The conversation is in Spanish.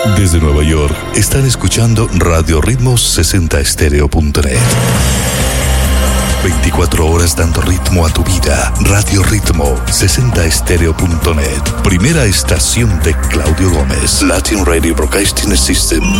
Desde Nueva York, están escuchando Radio Ritmo 60stereo.net. 24 horas dando ritmo a tu vida. Radio Ritmo 60stereo.net. Primera estación de Claudio Gómez. Latin Radio Broadcasting System.